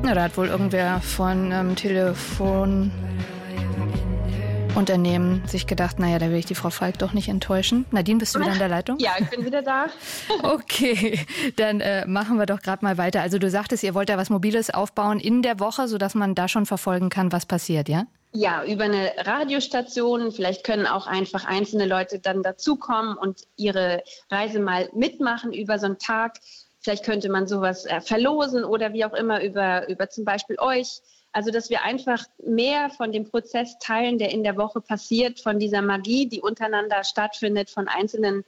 Na, da hat wohl irgendwer von Telefonunternehmen sich gedacht, naja, da will ich die Frau Falk doch nicht enttäuschen. Nadine, bist du wieder in der Leitung? Ja, ich bin wieder da. Okay, dann machen wir doch gerade mal weiter. Also du sagtest, ihr wollt da was Mobiles aufbauen in der Woche, sodass man da schon verfolgen kann, was passiert, ja? Ja, über eine Radiostation. Vielleicht können auch einfach einzelne Leute dann dazukommen und ihre Reise mal mitmachen über so einen Tag. Vielleicht könnte man sowas verlosen oder wie auch immer über zum Beispiel euch. Also, dass wir einfach mehr von dem Prozess teilen, der in der Woche passiert, von dieser Magie, die untereinander stattfindet, von einzelnen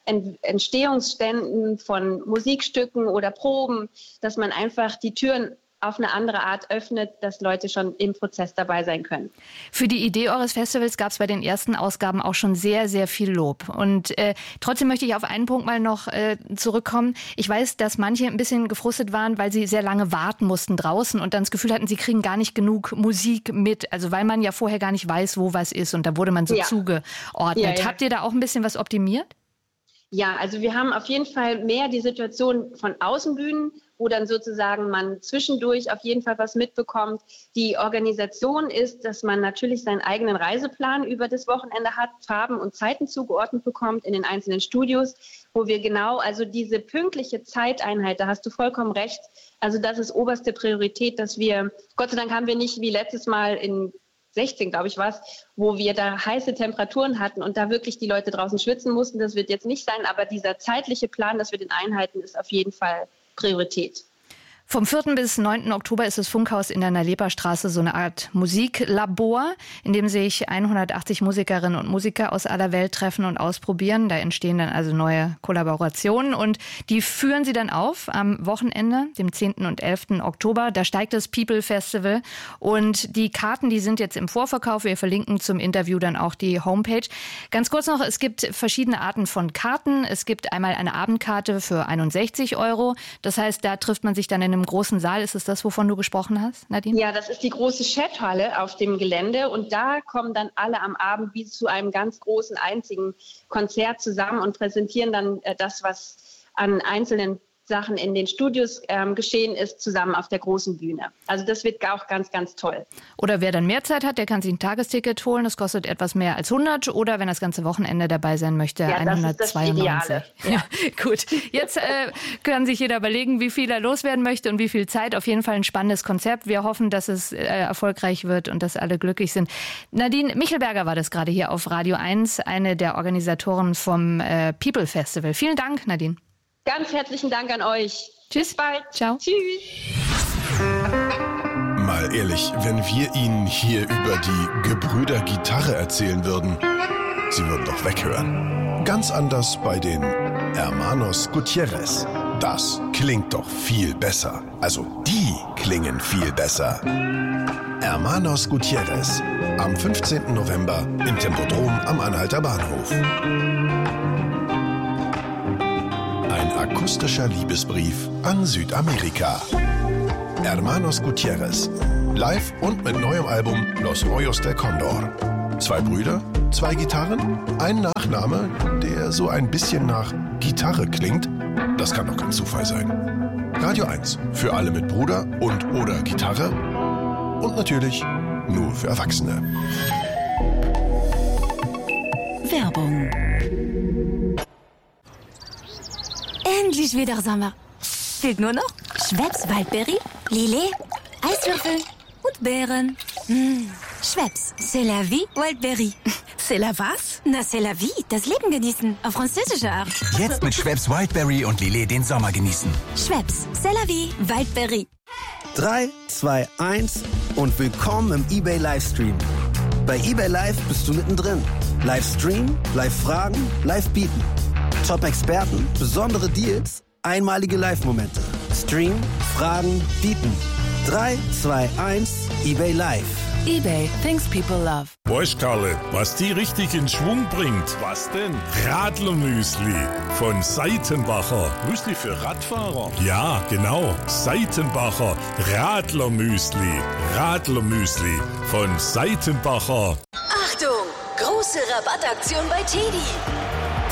Entstehungsständen, von Musikstücken oder Proben, dass man einfach die Türen auf eine andere Art öffnet, dass Leute schon im Prozess dabei sein können. Für die Idee eures Festivals gab es bei den ersten Ausgaben auch schon sehr, sehr viel Lob. Und trotzdem möchte ich auf einen Punkt mal noch zurückkommen. Ich weiß, dass manche ein bisschen gefrustet waren, weil sie sehr lange warten mussten draußen und dann das Gefühl hatten, sie kriegen gar nicht genug Musik mit. Also weil man ja vorher gar nicht weiß, wo was ist und da wurde man so zugeordnet. Ja. Habt ihr da auch ein bisschen was optimiert? Ja, also wir haben auf jeden Fall mehr die Situation von Außenbühnen, wo dann sozusagen man zwischendurch auf jeden Fall was mitbekommt. Die Organisation ist, dass man natürlich seinen eigenen Reiseplan über das Wochenende hat, Farben und Zeiten zugeordnet bekommt in den einzelnen Studios, wo wir genau, also diese pünktliche Zeiteinheit, da hast du vollkommen recht, also das ist oberste Priorität, dass wir, Gott sei Dank haben wir nicht wie letztes Mal in 16, glaube ich, war es, wo wir da heiße Temperaturen hatten und da wirklich die Leute draußen schwitzen mussten. Das wird jetzt nicht sein, aber dieser zeitliche Plan, dass wir den einhalten, ist auf jeden Fall Priorität. Vom 4. bis 9. Oktober ist das Funkhaus in der Nalepa-Straße so eine Art Musiklabor, in dem sich 180 Musikerinnen und Musiker aus aller Welt treffen und ausprobieren. Da entstehen dann also neue Kollaborationen und die führen sie dann auf am Wochenende, dem 10. und 11. Oktober. Da steigt das People Festival und die Karten, die sind jetzt im Vorverkauf. Wir verlinken zum Interview dann auch die Homepage. Ganz kurz noch, es gibt verschiedene Arten von Karten. Es gibt einmal eine Abendkarte für 61 €. Das heißt, da trifft man sich dann in einem großen Saal. Ist es das, wovon du gesprochen hast, Nadine? Ja, das ist die große Chathalle auf dem Gelände und da kommen dann alle am Abend wie zu einem ganz großen, einzigen Konzert zusammen und präsentieren dann das, was an einzelnen Sachen in den Studios geschehen ist, zusammen auf der großen Bühne. Also das wird auch ganz, ganz toll. Oder wer dann mehr Zeit hat, der kann sich ein Tagesticket holen. Das kostet etwas mehr als 100. Oder wenn er das ganze Wochenende dabei sein möchte, 192. Ja, gut. Jetzt kann sich jeder überlegen, wie viel er loswerden möchte und wie viel Zeit. Auf jeden Fall ein spannendes Konzept. Wir hoffen, dass es erfolgreich wird und dass alle glücklich sind. Nadine Michelberger war das gerade hier auf Radio 1, eine der Organisatoren vom People Festival. Vielen Dank, Nadine. Ganz herzlichen Dank an euch. Tschüss. Bis bald. Ciao. Tschüss. Mal ehrlich, wenn wir Ihnen hier über die Gebrüder Gitarre erzählen würden, Sie würden doch weghören. Ganz anders bei den Hermanos Gutierrez. Das klingt doch viel besser. Also die klingen viel besser. Hermanos Gutierrez. Am 15. November im Tempodrom am Anhalter Bahnhof. Ein akustischer Liebesbrief an Südamerika. Hermanos Gutierrez. Live und mit neuem Album Los Rollos del Condor. 2 Brüder, 2 Gitarren, ein Nachname, der so ein bisschen nach Gitarre klingt. Das kann doch kein Zufall sein. Radio 1 für alle mit Bruder und oder Gitarre. Und natürlich nur für Erwachsene. Werbung. Endlich wieder Sommer. Fehlt nur noch Schweppes Waldbeere, Lillet, Eiswürfel und Beeren. Schweppes, c'est la vie, Waldbeere. C'est la was? Na, c'est la vie, das Leben genießen, auf französische Art. Jetzt mit Schweppes Wildberry und Lillet den Sommer genießen. Schweppes, c'est la vie, Waldbeere. 3, 2, 1 und willkommen im eBay Livestream. Bei eBay Live bist du mittendrin. Livestream, Live-Fragen, Live-Bieten. Top-Experten, besondere Deals, einmalige Live-Momente. Stream, Fragen, Bieten. 3, 2, 1, eBay Live. eBay, things people love. Weißt Karle, was die richtig in Schwung bringt? Was denn? Radlermüsli von Seitenbacher. Müsli für Radfahrer? Ja, genau. Seitenbacher Radlermüsli. Radlermüsli von Seitenbacher. Achtung! Große Rabattaktion bei TEDi.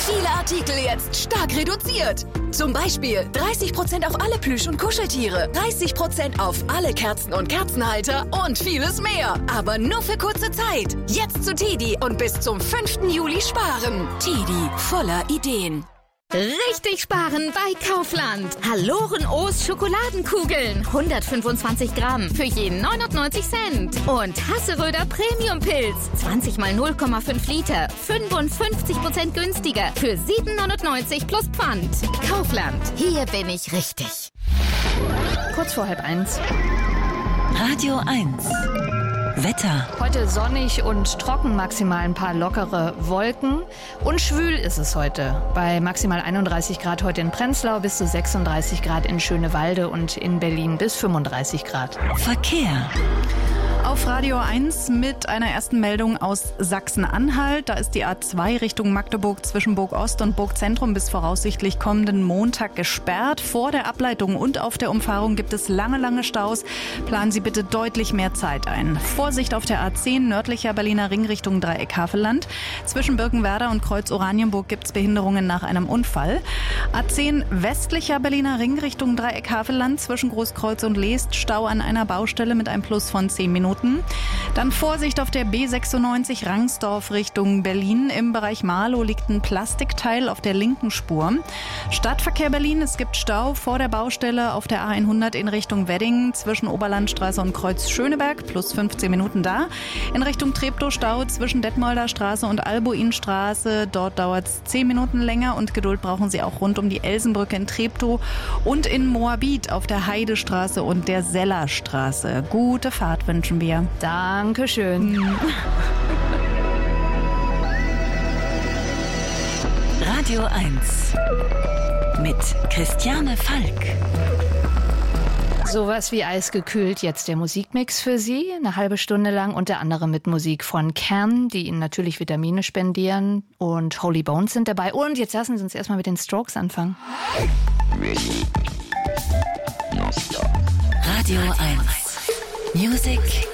Viele Artikel jetzt stark reduziert. Zum Beispiel 30% auf alle Plüsch- und Kuscheltiere, 30% auf alle Kerzen und Kerzenhalter und vieles mehr. Aber nur für kurze Zeit. Jetzt zu Tedi und bis zum 5. Juli sparen. Tedi, voller Ideen. Richtig sparen bei Kaufland. Haloren-O's Schokoladenkugeln. 125 Gramm für je 99 Cent. Und Hasseröder Premium-Pilz. 20 mal 0,5 Liter. 55% günstiger. Für 7,99 plus Pfand. Kaufland. Hier bin ich richtig. Kurz vor 12:30. Radio 1. Wetter. Heute sonnig und trocken, maximal ein paar lockere Wolken. Und schwül ist es heute. Bei maximal 31 Grad heute in Prenzlau, bis zu 36 Grad in Schönewalde und in Berlin bis 35 Grad. Verkehr. Auf Radio 1 mit einer ersten Meldung aus Sachsen-Anhalt. Da ist die A2 Richtung Magdeburg zwischen Burg Ost und Burg Zentrum bis voraussichtlich kommenden Montag gesperrt. Vor der Ableitung und auf der Umfahrung gibt es lange Staus. Planen Sie bitte deutlich mehr Zeit ein. Vorsicht auf der A10 nördlicher Berliner Ring Richtung Dreieck Havelland. Zwischen Birkenwerder und Kreuz Oranienburg gibt es Behinderungen nach einem Unfall. A10 westlicher Berliner Ring Richtung Dreieck Havelland. Zwischen Großkreuz und Leest Stau an einer Baustelle mit einem Plus von 10 Minuten. Dann Vorsicht auf der B96 Rangsdorf Richtung Berlin. Im Bereich Marlow liegt ein Plastikteil auf der linken Spur. Stadtverkehr Berlin, es gibt Stau vor der Baustelle auf der A100 in Richtung Wedding zwischen Oberlandstraße und Kreuz Schöneberg, plus 15 Minuten da. In Richtung Treptow Stau zwischen Detmolder Straße und Albuinstraße. Dort dauert es 10 Minuten länger und Geduld brauchen Sie auch rund um die Elsenbrücke in Treptow und in Moabit auf der Heidestraße und der Sellerstraße. Gute Fahrt wünschen wir. Dankeschön. Radio 1 mit Christiane Falk. Sowas wie eisgekühlt, jetzt der Musikmix für Sie, eine halbe Stunde lang, unter anderem mit Musik von Can, die Ihnen natürlich Vitamine spendieren, und Holy Bones sind dabei. Und jetzt lassen Sie uns erstmal mit den Strokes anfangen. Radio 1 Music